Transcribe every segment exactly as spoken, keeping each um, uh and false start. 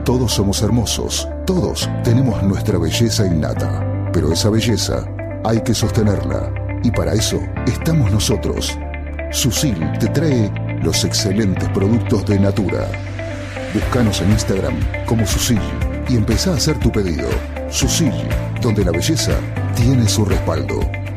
Todos somos hermosos, todos tenemos nuestra belleza innata, pero esa belleza hay que sostenerla y para eso estamos nosotros. Susil te trae los excelentes productos de Natura. Búscanos en Instagram como Susil y empezá a hacer tu pedido. Susil, donde la belleza tiene su respaldo.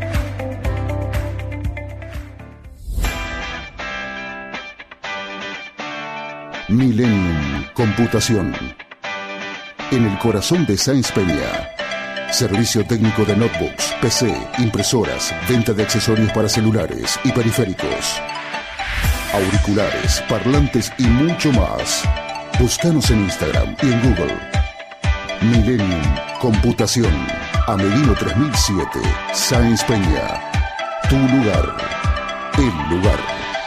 Millennium Computación. En el corazón de Sáenz Peña. Servicio técnico de notebooks, P C, impresoras, venta de accesorios para celulares y periféricos, auriculares, parlantes y mucho más. Búscanos en Instagram y en Google. Millennium Computación. Ameguino tres mil siete, Sáenz Peña. Tu lugar. El lugar.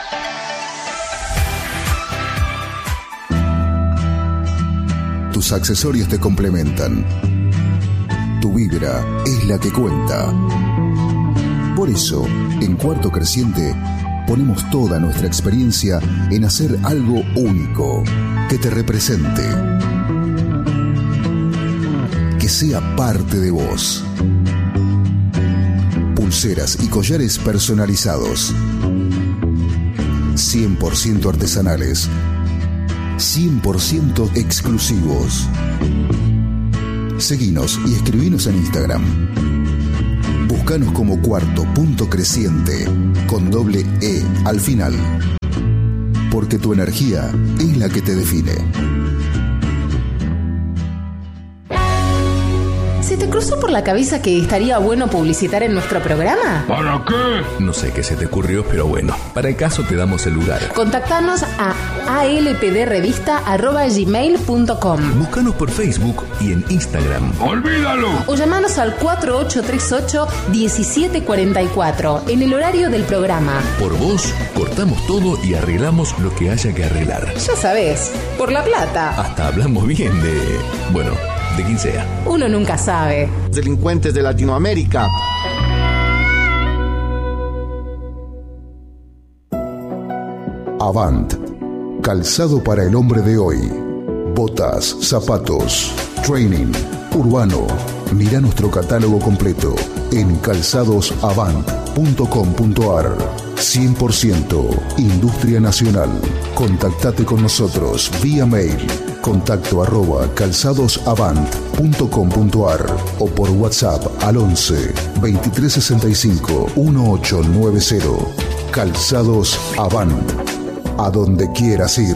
Tus accesorios te complementan. Tu vibra es la que cuenta. Por eso, en Cuarto Creciente, ponemos toda nuestra experiencia en hacer algo único, que te represente, que sea parte de vos. Pulseras y collares personalizados, cien por ciento artesanales, cien por ciento exclusivos. Seguinos y escribinos en Instagram. Búscanos como Cuarto Punto Creciente con doble E al final. Porque tu energía es la que te define. ¿Se te cruzó por la cabeza que estaría bueno publicitar en nuestro programa? ¿Para qué? No sé qué se te ocurrió, pero bueno, para el caso te damos el lugar. Contactanos a alpdrevista arroba gmail punto com. Búscanos por Facebook y en Instagram. ¡Olvídalo! O llamanos al cuatro ocho tres ocho, uno siete cuatro cuatro en el horario del programa. Por vos, cortamos todo y arreglamos lo que haya que arreglar. Ya sabés, por la plata. Hasta hablamos bien de... bueno, de quien sea. Uno nunca sabe. Delincuentes de Latinoamérica. Avant. Calzado para el hombre de hoy. Botas, zapatos, training, urbano. Mira nuestro catálogo completo en calzados avant punto com punto ar. cien por ciento Industria Nacional. Contactate con nosotros vía mail. Contacto arroba calzadosavant punto com punto ar o por WhatsApp al once, veintitrés sesenta y cinco, dieciocho noventa. Calzados Avant. A donde quieras ir.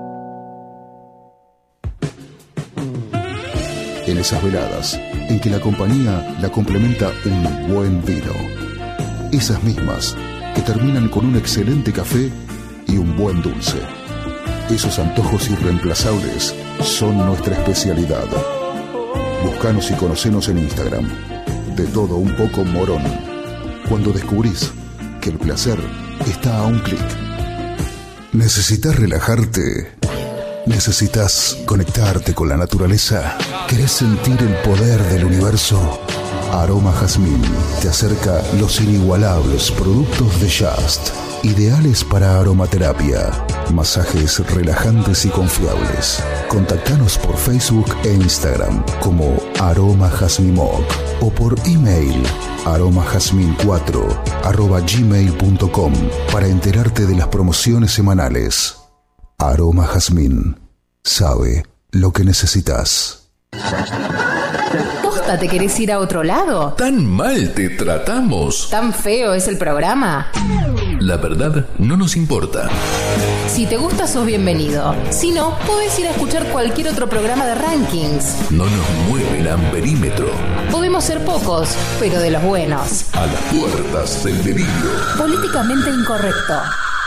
En esas veladas en que la compañía la complementa un buen vino. Esas mismas que terminan con un excelente café y un buen dulce. Esos antojos irreemplazables son nuestra especialidad. Búscanos y conocenos en Instagram. De todo un poco Morón. Cuando descubrís que el placer está a un clic. ¿Necesitas relajarte? ¿Necesitas conectarte con la naturaleza? ¿Querés sentir el poder del universo? Aroma Jazmín te acerca los inigualables productos de Just, ideales para aromaterapia, masajes relajantes y confiables. Contactanos por Facebook e Instagram como Aroma Jazmimoc o por email aromajazmin cuatro arroba gmail punto com para enterarte de las promociones semanales. Aroma Jazmín sabe lo que necesitas. ¿Posta te querés ir a otro lado? ¿Tan mal te tratamos? ¿Tan feo es el programa? La verdad no nos importa. Si te gusta, sos bienvenido. Si no, podés ir a escuchar cualquier otro programa de rankings. No nos mueve el amperímetro. Podemos ser pocos, pero de los buenos. A las puertas del delirio. Políticamente incorrecto.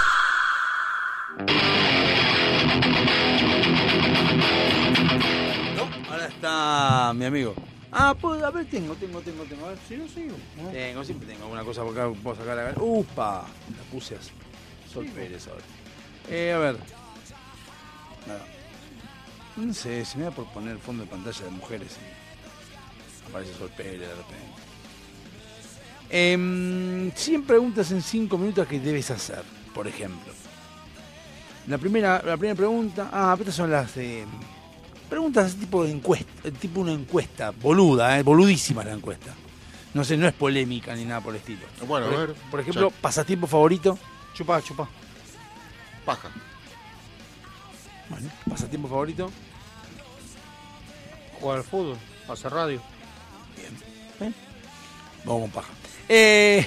No, ahora está mi amigo. Ah, pues, a ver, tengo, tengo, tengo, tengo. A ver, si no sigo. ¿No? Tengo, siempre tengo alguna cosa por acá. Puedo sacar la cara. ¡Upa! La puse así. Sol Pérez ahora. Eh, a ver. Nada. No sé, se me da por poner fondo de pantalla de mujeres y aparece Sol Pérez de repente. Eh, cien preguntas en cinco minutos que debes hacer, por ejemplo. La primera, la primera pregunta. Ah, estas son las de. Preguntas tipo de encuesta, tipo una encuesta, boluda, eh, boludísima la encuesta. No sé, no es polémica ni nada por el estilo. Bueno, por, a ver. por ejemplo, Ya. pasatiempo favorito. Chupá, chupá. Paja. Bueno, pasatiempo favorito. Jugar al fútbol, hacer radio. Bien. Vamos con paja. Eh...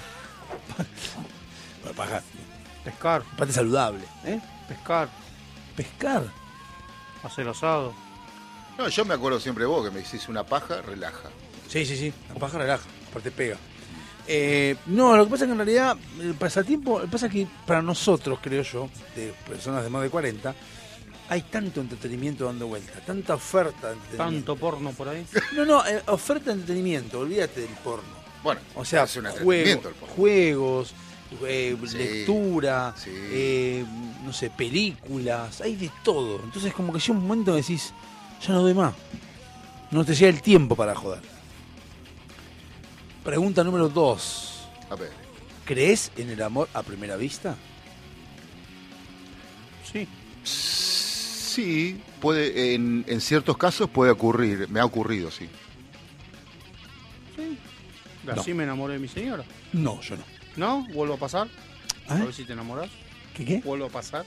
bueno, paja. Pescar. Parte saludable. ¿Eh? Pescar. Pescar. Hacer asado. No, yo me acuerdo siempre de vos que me decís una paja, relaja. Sí, sí, sí. La paja relaja. Aparte pega. Eh, no, lo que pasa es que en realidad el pasatiempo, lo que pasa es que para nosotros, creo yo, de personas de más de cuarenta, hay tanto entretenimiento dando vuelta, tanta oferta de entretenimiento. Tanto porno por ahí. No, no, eh, oferta de entretenimiento, olvídate del porno. Bueno, O sea, es un juego- entretenimiento el porno. juegos, eh, Sí, lectura, sí. eh, no sé, películas, hay de todo. Entonces como que llega un momento que decís, ya no doy más. No te llega el tiempo para joder. Pregunta número dos. A ver. ¿Crees en el amor a primera vista? Sí. Sí, puede, en, en ciertos casos puede ocurrir, me ha ocurrido, sí. Sí. Así me enamoré de mi señora. No, yo no. ¿No? ¿Vuelvo a pasar? ¿Eh? A ver si te enamoras. ¿Qué qué? ¿Vuelvo a pasar?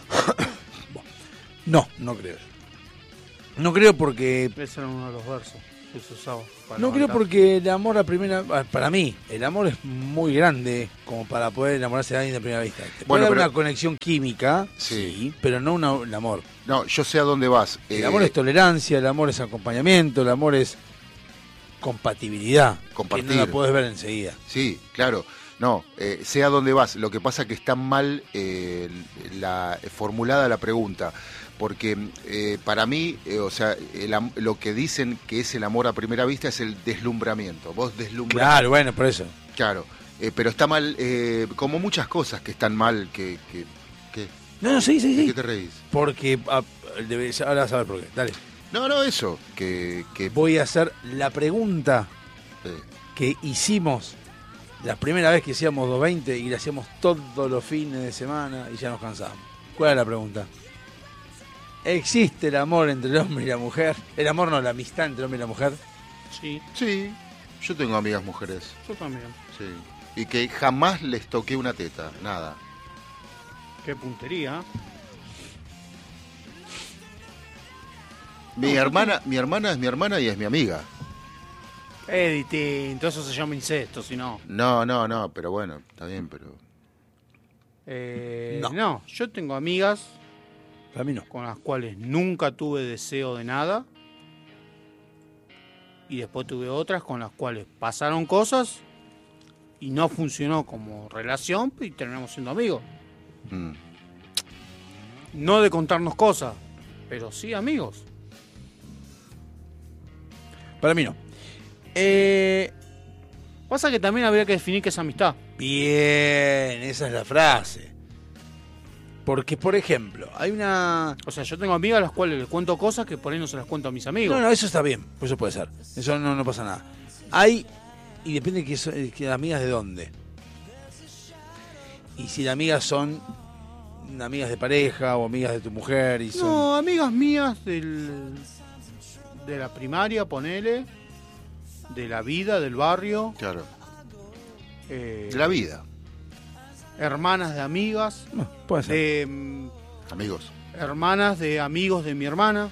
No, no creo. No creo porque... Ese era uno de los versos que se usaba. para No creo levantar. porque el amor a primera... Para mí, el amor es muy grande como para poder enamorarse de alguien de primera vista. Puede Bueno, haber pero- una conexión química, Sí. sí, pero no una, el amor. No, yo sé a dónde vas. El Eh, amor es tolerancia, el amor es acompañamiento, el amor es compatibilidad. Compartir. Que no la puedes ver enseguida. Sí, claro. No, eh, sé a dónde vas. Lo que pasa que está mal eh, la, formulada la pregunta. Porque eh, para mí, eh, o sea, el am- lo que dicen que es el amor a primera vista es el deslumbramiento. Vos deslumbrás. Claro, bueno, por eso. Claro. Eh, pero está mal, eh, como muchas cosas que están mal, que... que, que No, no, sí, sí, ¿De sí. qué te reís? Porque ah, debe- ahora vas a ver por qué. Dale. No, no, eso. Que... que Voy a hacer la pregunta eh, que hicimos la primera vez que hacíamos doscientos veinte y la hacíamos todos los fines de semana y ya nos cansamos. ¿Cuál es la pregunta? ¿Existe el amor entre el hombre y la mujer? El amor no, la amistad entre el hombre y la mujer. Sí, sí, yo tengo amigas mujeres. yo también. Sí. Y que jamás les toqué una teta, nada. Qué puntería. Mi hermana, mi hermana es mi hermana y es mi amiga. Es distinto, eso se llama incesto, si no. No, no, no, pero bueno, está bien, pero... Eh, No. no, yo tengo amigas Para mí no. con las cuales nunca tuve deseo de nada. Y después tuve otras con las cuales pasaron cosas y no funcionó como relación y terminamos siendo amigos. Mm. No de contarnos cosas, pero sí amigos. Para mí no. Eh, Pasa que también habría que definir qué es amistad. bien, esa es la frase. Porque, por ejemplo, hay una... O sea, yo tengo amigas a las cuales les cuento cosas que por ahí no se las cuento a mis amigos. No, no, eso está bien, pues eso puede ser. Eso no, no pasa nada. Hay, y depende de que, son- que las amigas de dónde. Y si las amigas son amigas de pareja o amigas de tu mujer y son... No, amigas mías del, de la primaria, ponele, de la vida, del barrio, Claro. eh, De la vida, hermanas de amigas, No, puede ser. de mm, amigos. hermanas de amigos de mi hermana.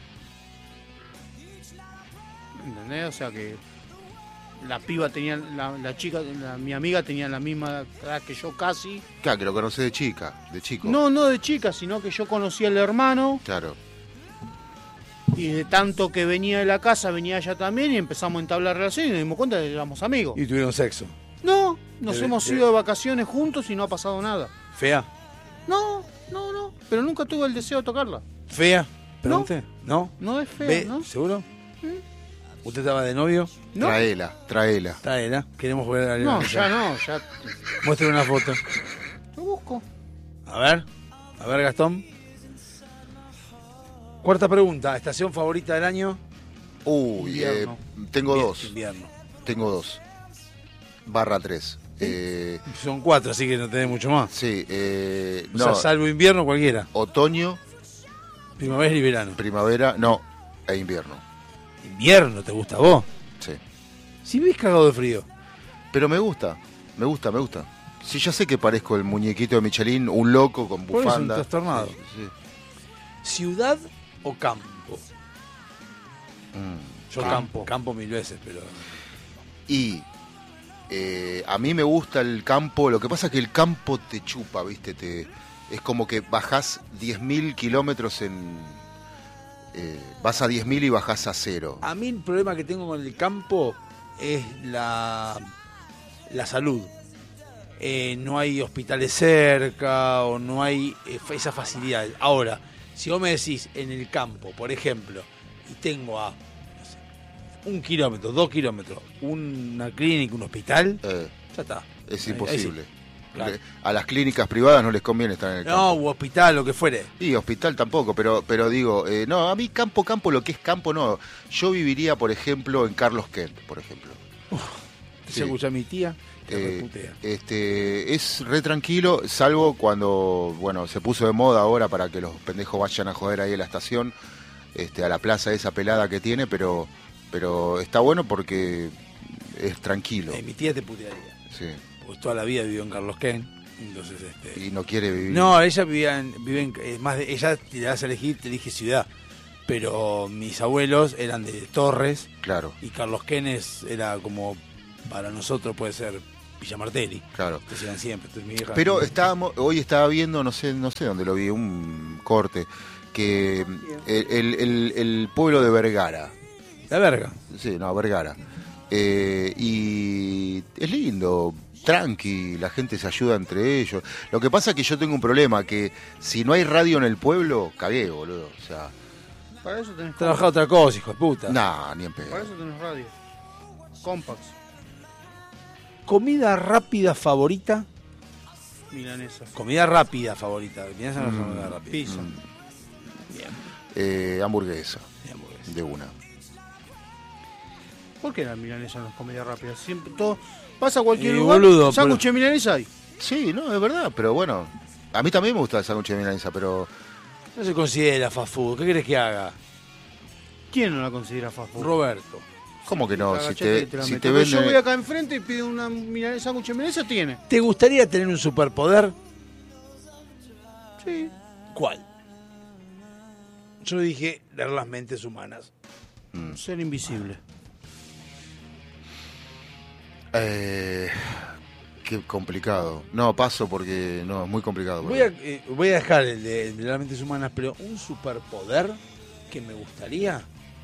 ¿Entendés? O sea que la piba tenía, la, la chica, la- mi amiga tenía la misma edad que yo casi. Claro, que lo conocés de chica, de chico. No, no de chica, sino que yo conocía al hermano Claro. y de tanto que venía de la casa, venía ella también y empezamos a entablar relaciones y nos dimos cuenta de que éramos amigos. Y tuvieron sexo. No, nos Debe- hemos debe- ido de vacaciones juntos y no ha pasado nada. ¿Fea? No, no, no, pero nunca tuve el deseo de tocarla. ¿Fea? Pregunté. ¿No? No es fea, ¿Ve? ¿no? ¿Seguro? ¿Usted estaba de novio? No, Traela, traela. Está él, ¿eh? Queremos ver a no, ya no, ya Muestre una foto. lo busco. A ver. A ver, Gastón. Cuarta pregunta. ¿Estación favorita del año? Uy, eh, Invierno. tengo Bien, dos. Invierno. Tengo dos. Barra tres. Eh, Son cuatro, así que no tenés mucho más. sí, eh, O no, sea, salvo invierno, cualquiera. otoño Primavera y verano. Primavera, no, e invierno. ¿Invierno te gusta a vos? Sí. Si vivís cagado de frío. Pero me gusta, me gusta, me gusta. Sí, ya sé que parezco el muñequito de Michelin, un loco con Por eso, un bufanda. trastornado. Sí, sí. ¿Ciudad o campo? Mm. Yo campo. Campo mil veces, pero... Y eh, a mí me gusta el campo, lo que pasa es que el campo te chupa, ¿viste? Te, es como que bajás diez mil kilómetros en... Eh, vas a diez mil y bajás a cero. A mí el problema que tengo con el campo es la, la salud. Eh, no hay hospitales cerca o no hay eh, esa facilidad. Ahora, si vos me decís en el campo, por ejemplo, y tengo a no sé, un kilómetro, dos kilómetros, una clínica, un hospital, Eh, ya está. es Ahí- imposible. ahí sí. Claro. A las clínicas privadas no les conviene estar en el No, campo. u hospital, lo que fuere. Y hospital tampoco, pero pero digo, eh, no, a mí campo, campo, lo que es campo, no. Yo viviría, por ejemplo, en Carlos Kent, por ejemplo. Te Sí. escucha mi tía, te Eh, reputea. este, es re tranquilo, salvo cuando, bueno, se puso de moda ahora para que los pendejos vayan a joder ahí a la estación, este, a la plaza esa pelada que tiene, pero, pero está bueno porque es tranquilo. Eh, mi tía te putearía. Sí. Pues toda la vida vivió en Carlos Ken. Entonces, este. Y no quiere vivir. No, ella vivía en, vive en, eh, más de, ella te das a elegir, te elige ciudad. Pero mis abuelos eran de Torres Claro, y Carlos Kenes era como para nosotros puede ser Villa Martelli. claro. Entonces eran siempre. Entonces, mi hija, Pero estábamos, hoy estaba viendo, no sé, no sé dónde lo vi, un corte, que el, el, el- el pueblo de Vergara, la verga. sí, no, Vergara, eh, y es lindo, tranqui, la gente se ayuda entre ellos. Lo que pasa es que yo tengo un problema, que si no hay radio en el pueblo, cagué, boludo. O sea, Para eso tenés Trabajaba otra cosa, hijo de puta. nah, ni en Para pedo. eso tenés radio. Compax, Comida rápida favorita. milanesa, Comida rápida favorita. Milanesa no es Mm. comida rápida. pizza. Bien. Eh, hamburguesa, Bien, hamburguesa. de una. ¿Por qué la milanesa no es comida rápida? Siempre todo pasa a cualquier Eh, lugar. boludo, sándwich pero- de milanesa hay. Sí, no, es verdad, pero bueno, a mí también me gusta el sándwich de milanesa, pero No se considera fast food. ¿Qué querés que haga? ¿Quién no la considera fast food? Roberto. ¿cómo que no? Si Agachate y te, la si meto. te Pero venden... Yo voy acá enfrente y pido una milanesa, sándwich de milanesa, tiene. ¿Te gustaría tener un superpoder? Sí. ¿Cuál? Yo dije leer las mentes humanas. Mm. Ser invisible. Eh, qué complicado. No, paso porque no, es muy complicado. Voy a, perdón. eh, voy a dejar el de, el de las mentes humanas, pero un superpoder que me gustaría.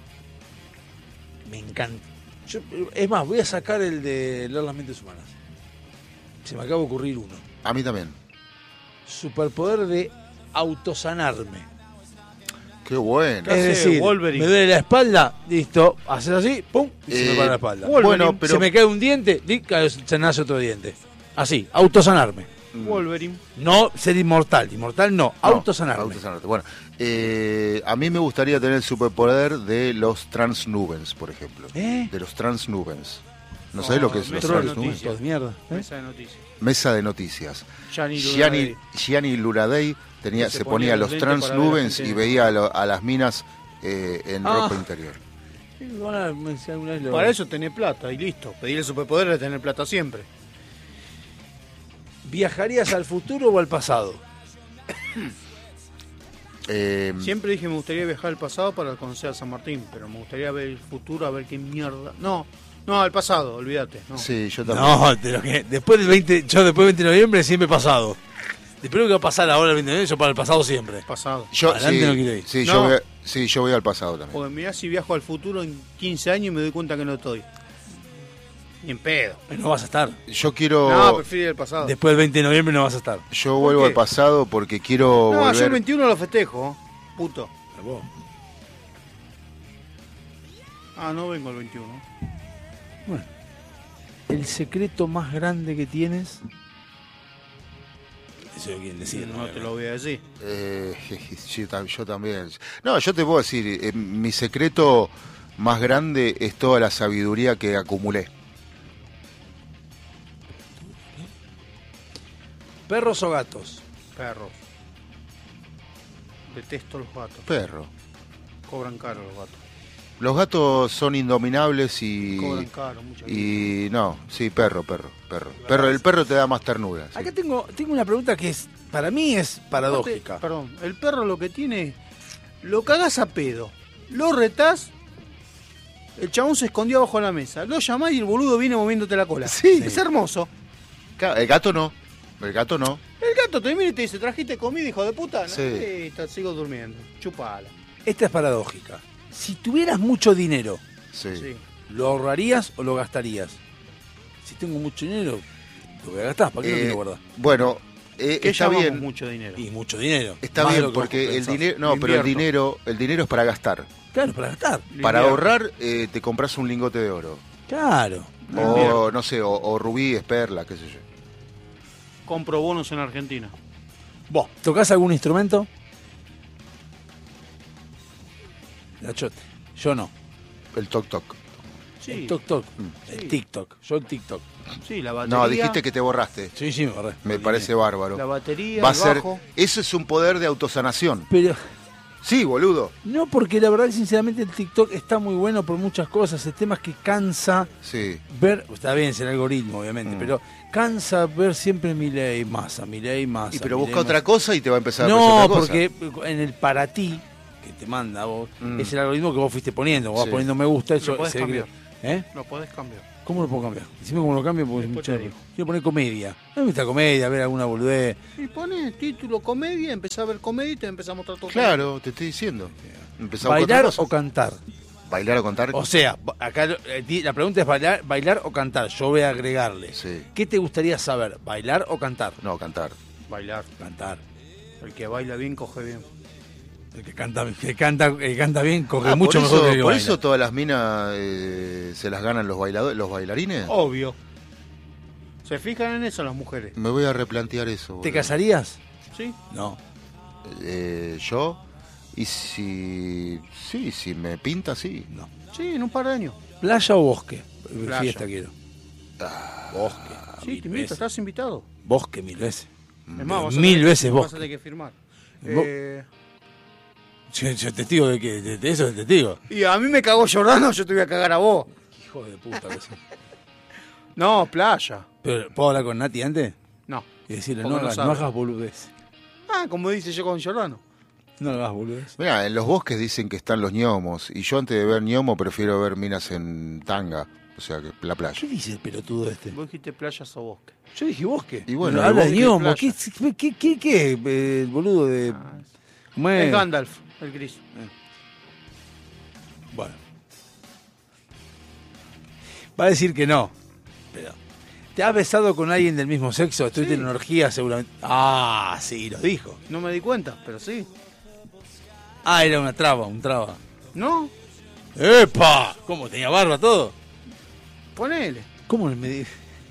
Me encanta. Yo, es más, voy a sacar el de leer las mentes humanas. Se me acaba de ocurrir uno. A mí también. Superpoder de autosanarme. Qué bueno. ¿Qué hace Es decir, Wolverine? me duele la espalda, listo, haces así, pum, y se Eh, me para la espalda. Wolverine, Bueno, pero- se me cae un diente, li- cae- se nace otro diente. Así, autosanarme. Wolverine. No ser inmortal, inmortal no, No, autosanarme. autosanarte. Bueno, eh, a mí me gustaría tener el superpoder de los transnubens, por ejemplo. ¿Eh? De los transnubens. ¿No No, sabés lo que es los mesa de transnubens? noticias. Todos de mierda. ¿eh? Mesa de noticias. Mesa de noticias. Gianni Gianni, Luradei. Gianni Luradei tenía, Que se se, ponía ponía los los lentes para ver a la transnubens gente. y veía a, lo- a las minas eh, en Ah. ropa interior. Sí, bueno, me decía alguna vez lo- Para eso tenés plata y listo. Pedir el superpoder es tener plata siempre. ¿Viajarías al futuro o al pasado? Eh, Siempre dije me gustaría viajar al pasado para conocer a San Martín, pero me gustaría ver el futuro a ver qué mierda. No, no, al pasado, olvídate. No. Sí, yo también. No, de lo que, después del veinte, yo después del veinte de noviembre siempre pasado. Después de lo que va a pasar ahora el veinte de noviembre, yo para el pasado siempre. Pasado. Yo, Adelante sí, no quiero ir. sí, No. yo voy a- sí, yo voy al pasado también. Porque mirá si viajo al futuro en quince años y me doy cuenta que no estoy. Ni en pedo. No vas a estar. Yo quiero. No, prefiero ir al pasado. Después del veinte de noviembre no vas a estar. Yo vuelvo qué? al pasado porque quiero No, yo el volver. veintiuno lo festejo, puto. Ah, no vengo el veintiuno. Bueno, el secreto más grande que tienes. Eso es quien decide, No te lo voy a decir. Eh, yo, tam- yo también. No, yo te puedo decir, eh, mi secreto más grande es toda la sabiduría que acumulé. ¿Perros o gatos? Perros. Detesto los gatos. Perro. Cobran caro los gatos. Los gatos son indominables y... Cobran caro, muchas veces. Y no, sí, perro, perro, perro. perro el perro te da más ternura. Sí. Acá tengo, tengo una pregunta que es, para mí es paradójica. Aparte, perdón, el perro lo que tiene, lo cagás a pedo, lo retás, el chabón se escondió abajo de la mesa, lo llamás y el boludo viene moviéndote la cola. Sí. Es hermoso. El gato no, el gato no. El gato te mira y te dice, ¿trajiste comida, hijo de puta? No, Sí. listo, sigo durmiendo, chupala. Esta es paradójica. Si tuvieras mucho dinero, Sí. Sí. ¿lo ahorrarías o lo gastarías? Si tengo mucho dinero, lo voy a gastar. ¿Para qué Eh, lo quiero guardar? Bueno, eh, ¿Qué está llamamos bien. mucho dinero? Y mucho dinero. Está Más de bien, lo que vos porque el pensás. dinero, no, Lo pero el invierto. dinero, el dinero es para gastar. Claro, para gastar. Lo Para invierto. ahorrar, eh, te compras un lingote de oro. Claro. Lo O invierto. no sé, o, o rubíes, perlas, qué sé yo. Compro bonos en Argentina. ¿Vos tocás algún instrumento? Nacho, yo no. El toc toc. Sí, El toc toc. Sí. El TikTok. Yo el TikTok. sí, la batería. No, dijiste que te borraste. Sí, sí, me borré. Me parece bárbaro. La batería, Va a el ser, bajo. eso es un poder de autosanación. Pero Sí, boludo. no, porque la verdad que sinceramente el TikTok está muy bueno por muchas cosas. El tema es que cansa Sí. ver, está bien, es el algoritmo obviamente, Mm. pero cansa ver siempre Milei, Massa, Milei, Massa. Y pero Milei, busca otra Massa. cosa y te va a empezar a No, aparecer otra cosa. porque en el para ti que te manda a vos, Mm. es el algoritmo que vos fuiste poniendo. Vos vas Sí. poniendo me gusta, eso Lo podés se cree- cambiar. ¿Eh? Lo podés cambiar. ¿Cómo lo puedo cambiar? Decime cómo lo cambio porque es Después mucha- te digo. quiero poner comedia. No me gusta comedia, ver alguna boludez. Y pones título comedia, empezás a ver comedia y te empezás a mostrar todo. Claro, te estoy diciendo. Empezamos con ¿Bailar otra cosa. o cantar? Bailar o cantar. O sea, acá lo- eh, di- la pregunta es bailar, bailar o cantar. Yo voy a agregarle. Sí. ¿Qué te gustaría saber? ¿Bailar o cantar? No, cantar. Bailar. Cantar. El que baila bien coge bien. El que canta, el que canta, el que canta bien coge Ah, mucho por mejor eso, que el que por baila. eso todas las minas eh, se las ganan los bailadores, los bailarines. Obvio. ¿Se fijan en eso las mujeres? Me voy a replantear eso. ¿Te boludo. casarías? ¿Sí? No. Eh, yo y si sí, si me pinta sí. No. Sí, en un par de años. ¿Playa o bosque? Playa. Fiesta quiero. bosque. Sí, mil te invito, veces. estás invitado. Bosque mil veces. Es más, vas a Mil tener- veces vas bosque. a tener que firmar. Vos- Eh, Yo, yo testigo de que de, de eso es testigo. y a mí me cagó Jordano, yo te voy a cagar a vos. Hijo de puta que sos. No, playa. Pero, ¿puedo hablar con Nati antes? No. Y decirle, Porque no no hagas, sabe. no hagas boludez. Ah, como dice yo con Jordano. No hagas boludez. Mira, en los bosques dicen que están los ñomos y yo antes de ver ñomo prefiero ver minas en tanga, o sea, que la playa. ¿Qué dice el pelotudo este? Vos dijiste playas o bosque. Yo dije bosque. Y bueno, Pero el habla de bosque, ñomo. ¿Qué, playa. qué, qué, qué? Eh, el boludo de... Ah, ¿Cómo es? es Gandalf, el gris. Bueno. Va a decir que no. Pero. ¿Te has besado con alguien del mismo sexo? Estuviste Sí. en una orgía seguramente. Ah, sí, lo dijo. No me di cuenta, pero sí. Ah, era una traba, un traba. ¿No? ¡Epa! ¿Cómo? ¿Tenía barba todo? Ponele. ¿Cómo me di?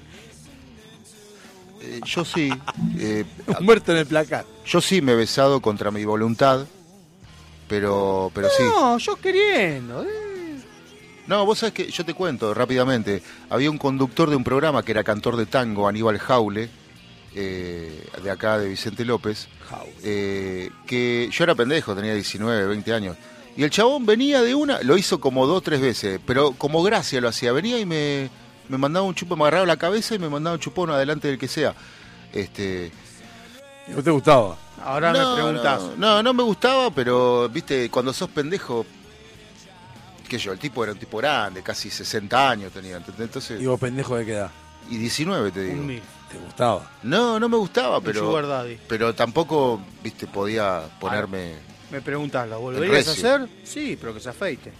Eh, yo sí, eh, Muerto en el placar. yo sí me he besado contra mi voluntad, pero, pero sí. No, yo queriendo. eh. No, vos sabés que yo te cuento rápidamente. Había un conductor de un programa que era cantor de tango, Aníbal Jaule, eh, de acá de Vicente López, eh, que yo era pendejo, tenía diecinueve, veinte años. Y el chabón venía de una, lo hizo como dos, tres veces, pero como gracia lo hacía. Venía y me, me mandaba un chupón, me agarraba la cabeza y me mandaba un chupón adelante del que sea. Este, ¿No te gustaba? Ahora no, me preguntás. No, no, no me gustaba, pero viste, cuando sos pendejo, qué sé yo, el tipo era un tipo grande, casi sesenta años tenía, ¿entendés? Entonces, ¿Y vos pendejo de qué edad? y diecinueve te digo. Un mil. ¿Te gustaba? No, no me gustaba, Un pero sugar daddy. pero tampoco, viste, podía ponerme. Me preguntás, ¿la volverías a recio. hacer? Sí, pero que se afeite.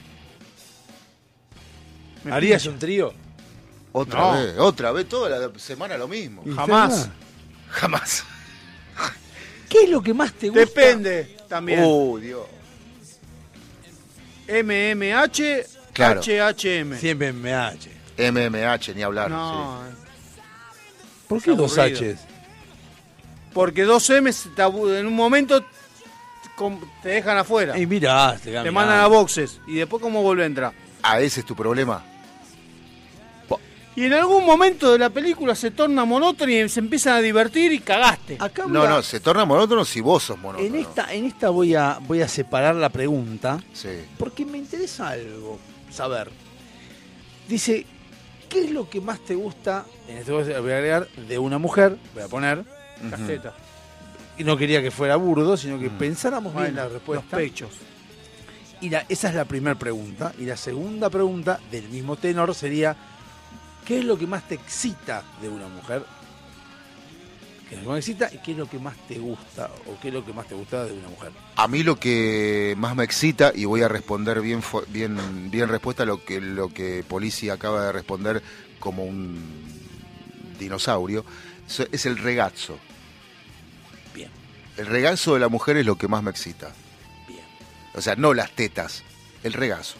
Me ¿Harías pincha. un trío? Otra No. vez, otra vez, toda la semana lo mismo. ¿Y Jamás. usted, Jamás. ¿Qué es lo que más te gusta? Depende también. Uh, Dios. M M H, Claro. H H M. Siempre M H. M M H, ni hablar. No, sí. ¿Por qué Es dos aburrido. H's? porque dos M te abu- en un momento com- te dejan afuera. Y mirá, te, Te cambian. mandan a boxes. Y después, ¿cómo vuelve a entrar? Ah, ese es tu problema. Y y en algún momento de la película se torna monótono y se empiezan a divertir y cagaste. Acá voy No, a- no, se torna monótono si vos sos monótono. en esta, en esta voy a, voy a separar la pregunta. Sí. Porque me interesa algo, saber. Dice, ¿qué es lo que más te gusta? En este caso voy a agregar de una mujer, voy a poner, Las tetas. y no quería que fuera burdo, sino que pensáramos bien Bueno, la los respuesta. pechos. Y la, esa es la primera pregunta. Y la segunda pregunta, del mismo tenor, sería, ¿qué es lo que más te excita de una mujer? ¿Qué es lo que más te excita y qué es lo que más te gusta? ¿O qué es lo que más te gusta de una mujer? A mí lo que más me excita, y voy a responder bien fo- bien, bien respuesta a lo que, lo que Polisi acaba de responder como un dinosaurio, so- es el regazo. Bien, El regazo de la mujer es lo que más me excita. bien. O sea, no las tetas, el regazo.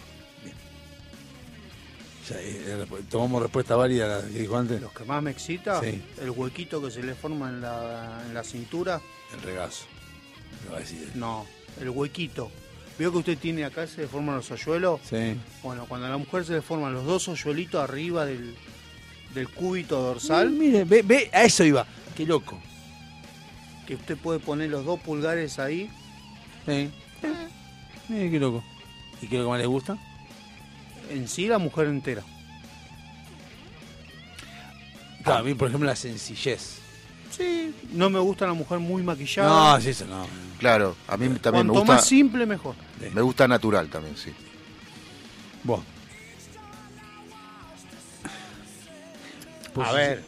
O sea, eh, eh, tomamos respuesta válida a la que dijo antes. Lo que más me excita, Sí. el huequito que se le forma en la, en la cintura. El regazo. Me va a decir. No, el huequito. ¿Veo que usted tiene acá, se le forman los hoyuelos? Sí. Bueno, cuando a la mujer se le forman los dos hoyuelitos arriba del, del cúbito dorsal, Mire, ve, ve, a eso iba. Qué loco. que usted puede poner los dos pulgares ahí, Sí. Mire, qué loco. ¿Y qué es lo que más les gusta? en sí la mujer entera. Claro, a mí, por ejemplo, la sencillez. Sí, no me gusta la mujer muy maquillada. No, sí, eso no. Claro, a mí también me Cuanto gusta, más simple, mejor. me gusta natural también, sí. Vos. Pues, A ver,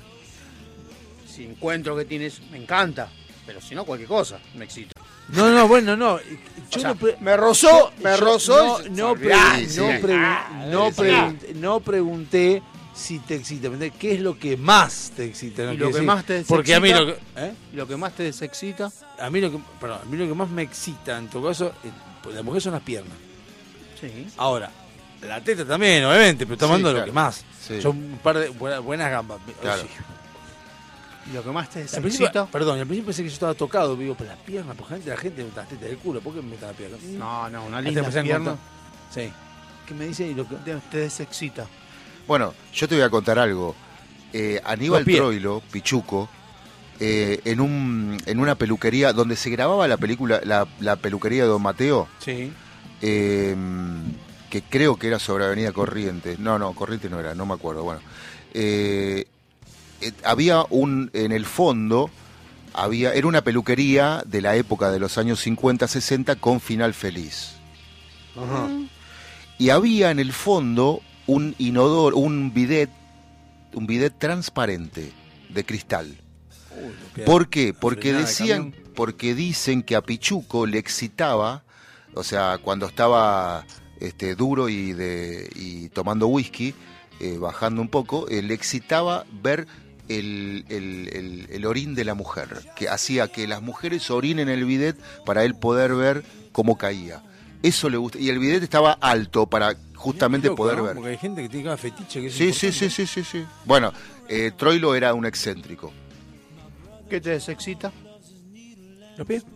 si encuentro que tienes, me encanta. Pero si no, cualquier cosa me excita. No, no, bueno, no. Yo O sea, no pre- me rozó, me yo rozó. No, y- no, pre- Sí, sí. no, pregun- Ah, no, sí. pregunté, no pregunté si te excita. Pregunté, ¿qué es lo que más te excita? No Y quiere lo que decir- más te Porque a mí lo desexcita- que. ¿eh? Y lo que más te desexcita, A mí lo que, perdón, a mí lo que más me excita en todo caso, eh, pues la mujer son las piernas. sí. Ahora, la teta también, obviamente, pero estamos Sí, hablando de claro. lo que más. Sí. Son un par de buenas, buenas gambas. Claro. Sí. Y lo que más te Al principio, desexcita. perdón, al principio pensé que yo estaba tocado, digo, pero las piernas, porque la gente me gusta las tetas del culo, ¿por qué me gusta la pierna? No, no, una Hasta linda empecé a pierna contar. Sí. ¿Qué me dice? Y lo que... te, te desexcita. Bueno, yo te voy a contar algo. Eh, Aníbal Los pies. Troilo, Pichuco, eh, en, un, en una peluquería donde se grababa la película, la, la peluquería de Don Mateo, Sí. eh, que creo que era sobre Avenida Corrientes. No, no, Corrientes no era, no me acuerdo. Bueno, eh, eh, había un, en el fondo, había, era una peluquería de la época de los años cincuenta, sesenta con final feliz. Ajá. Y había en el fondo un inodoro, un bidet, un bidet transparente de cristal. Uy, lo que- ¿Por qué? Porque frenada de decían, camión. porque dicen que a Pichuco le excitaba, o sea, cuando estaba este, duro y de y tomando whisky, eh, bajando un poco, eh, le excitaba ver el, el- el- el orín de la mujer, que hacía que las mujeres orinen en el bidet para él poder ver cómo caía. Eso le gusta. Y el bidet estaba alto para justamente Qué loco, poder ¿no? ver. Porque hay gente que tiene cada fetiche que es Sí, sí, importante. sí, sí, sí, sí. Bueno, eh, Troilo era un excéntrico. ¿Qué te desexcita? ¿Los pies?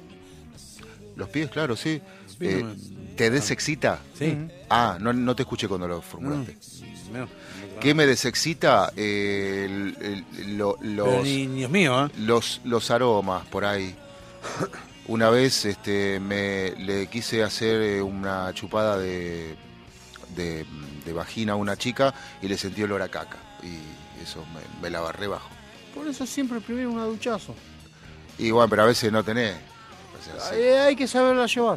Los pies, claro, sí. pies Eh, no me- ¿Te desexcita? Sí. Ah, no, no te escuché cuando lo formulaste. No, no, ¿Qué me desexcita? Eh, el- el- lo- Pero los, ni, ni es mío, ¿eh? los, los aromas por ahí. Una vez este, me le quise hacer eh, una chupada de, de, de vagina a una chica y le sentí olor a caca. Y eso me, me la barré bajo. Por eso siempre primero una duchazo. Y bueno, pero a veces no tenés. O sea, sí. Eh, hay que saberla llevar.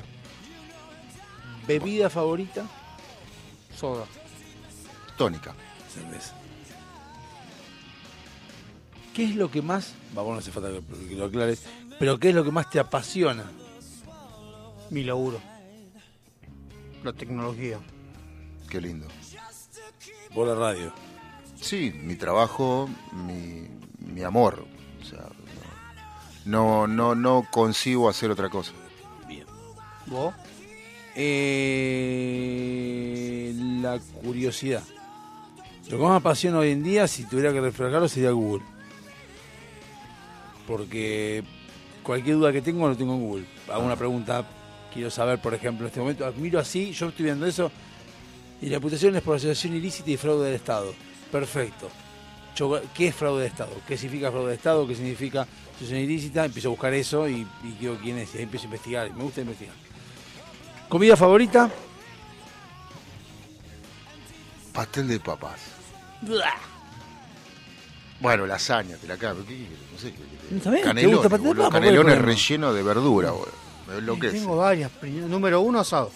¿Bebida favorita? Soda. Tónica. Cerveza. ¿Qué es lo que más, va, bueno, no hace falta que, que lo aclares, pero qué es lo que más te apasiona? Mi laburo. La tecnología. Qué lindo. Por la radio. Sí, mi trabajo, mi, mi amor. O sea, no, no, no concibo hacer otra cosa. Bien. ¿Vos? Eh, la curiosidad. Lo que más me apasiona hoy en día, si tuviera que reflejarlo, sería Google. Porque cualquier duda que tengo, lo tengo en Google. Hago una pregunta, quiero saber, por ejemplo, en este momento, miro así, yo estoy viendo eso, y la imputación es por asociación ilícita y fraude del Estado. Perfecto. Choco- ¿Qué es fraude de Estado? ¿Qué significa fraude de Estado? ¿Qué significa asociación ilícita? Empiezo a buscar eso y, y quiero quién es. Y ahí empiezo a investigar. Me gusta investigar. ¿Comida favorita? Pastel de papas. Bueno, lasaña, te la cago. ¿Qué, qué, no sé, qué, qué, ¿Está bien? ¿Te canelones, gusta pastel de boludo, papa? canelones ¿Cuál es el problema? rellenos de verdura, boludo. Me enloquece. Tengo varias. Prim- Número uno, asado.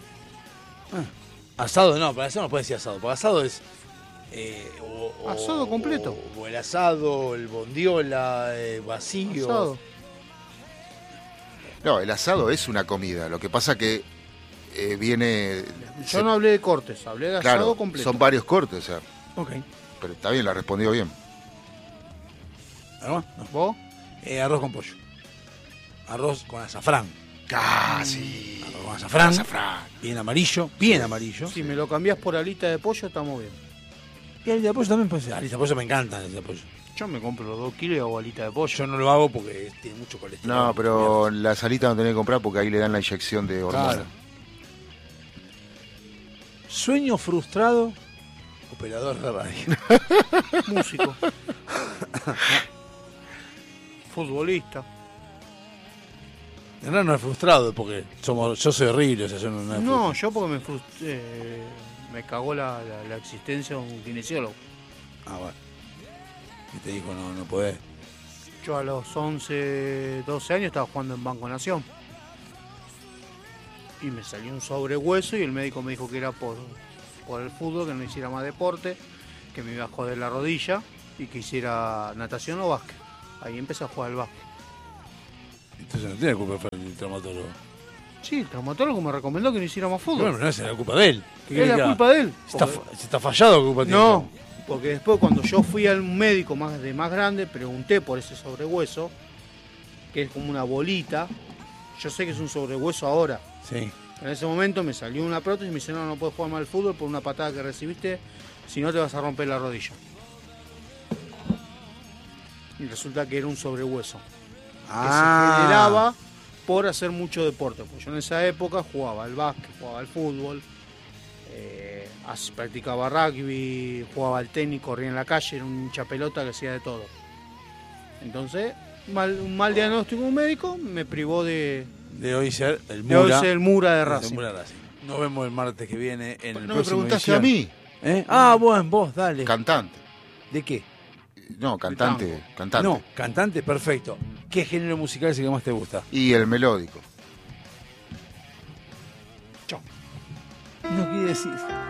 Asado no, para asado no puede decir asado. Para asado es. eh, o- o- Asado completo. O, o el asado, el bondiola, el vacío. Asado. No, el asado es una comida. Lo que pasa que eh, viene... Yo se- no hablé de cortes, hablé de asado Claro, completo. son varios cortes, o sea, Ok. pero está bien, la respondió bien. ¿Algo más? No. ¿Vos? Eh, arroz con pollo. Arroz con azafrán. Casi. Arroz con azafrán. Azafrán. Bien amarillo. Bien amarillo. Si me lo cambiás por alita de pollo, estamos bien. Y alita de pollo también puede ser. Alita de pollo me encanta. Alita de pollo. Yo me compro los dos kilos y hago alita de pollo. Yo no lo hago porque tiene mucho colesterol. No, pero la salita no tenés que comprar porque ahí le dan la inyección de hormonas. Claro. Sueño frustrado. Operador de radio. Músico. Futbolista. No, no es frustrado porque somos, yo soy horrible. O sea, yo no, no es No, frustrado. yo porque me frustré, eh, me cagó la, la, la existencia de un kinesiólogo. Ah, bueno. Y te dijo, no, no podés. Yo a los once, doce años estaba jugando en Banco Nación. Y me salió un sobrehueso y el médico me dijo que era por, por el fútbol, que no hiciera más deporte, que me iba a joder la rodilla y que hiciera natación o básquet. Ahí empecé a jugar al básquet. Entonces no tiene culpa el traumatólogo. Sí, el traumatólogo me recomendó que no hiciera más fútbol. Bueno, no es la culpa de él. ¿Qué es querés la que haga? culpa de él. Si está, Porque- fa- si está fallado, ¿qué culpa tiene? No, porque después cuando yo fui al médico más de más grande, pregunté por ese sobrehueso, que es como una bolita. Yo sé que es un sobrehueso ahora. Sí. En ese momento me salió una prótesis y me dice, no, no puedes jugar mal al fútbol por una patada que recibiste, si no te vas a romper la rodilla. Y resulta que era un sobrehueso. Que Ah. se generaba por hacer mucho deporte. Porque yo en esa época jugaba al básquet, jugaba al fútbol, eh, as- practicaba rugby, jugaba al tenis, corría en la calle, era un hincha pelota que hacía de todo. Entonces, mal, un mal diagnóstico de un médico me privó de, De hoy ser el de hoy Mura. ser el Mura de de Racing. Mura Racing. Nos vemos el martes que viene en el No me próximo preguntaste edición. a mí. ¿Eh? Ah, bueno, vos, dale. Cantante. ¿De qué? No, cantante. Cantante. No, cantante, perfecto. ¿Qué género musical es el que más te gusta? Y el melódico. No quiere decir.